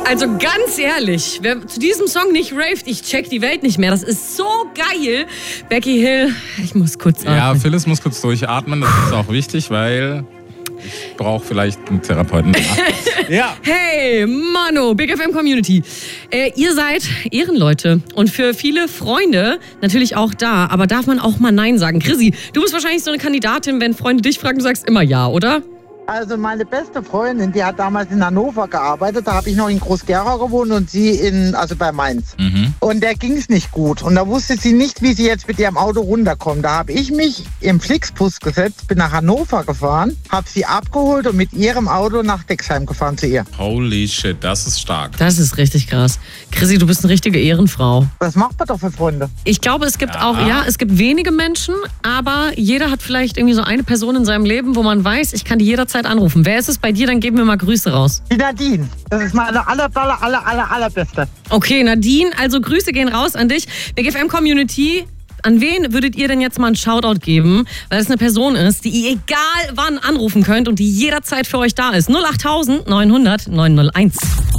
Also ganz ehrlich, wer zu diesem Song nicht raved, ich check die Welt nicht mehr. Das ist so geil. Becky Hill, ich muss kurz atmen. Ja, Phyllis muss kurz durchatmen. Das ist auch wichtig, weil ich brauche vielleicht einen Therapeuten. Ja. Hey, Mano, Big FM Community. Ihr seid Ehrenleute und für viele Freunde natürlich auch da. Aber darf man auch mal Nein sagen? Chrissy, du bist wahrscheinlich so eine Kandidatin, wenn Freunde dich fragen, du sagst immer Ja, oder? Also meine beste Freundin, die hat damals in Hannover gearbeitet, da habe ich noch in Groß-Gerau gewohnt und sie bei Mainz. Und der ging es nicht gut und da wusste sie nicht, wie sie jetzt mit ihrem Auto runterkommt. Da habe ich mich im Flixbus gesetzt, bin nach Hannover gefahren, habe sie abgeholt und mit ihrem Auto nach Dexheim gefahren zu ihr. Holy shit, das ist stark. Das ist richtig krass. Chrissy, du bist eine richtige Ehrenfrau. Das macht man doch für Freunde. Ich glaube, es gibt es gibt wenige Menschen, aber jeder hat vielleicht irgendwie so eine Person in seinem Leben, wo man weiß, ich kann die jederzeit anrufen. Wer ist es bei dir? Dann geben wir mal Grüße raus. Die Nadine. Das ist meine allerbeste. Okay, Nadine, also Grüße gehen raus an dich. Big FM Community, an wen würdet ihr denn jetzt mal einen Shoutout geben? Weil es eine Person ist, die ihr egal wann anrufen könnt und die jederzeit für euch da ist. 08000 900 901.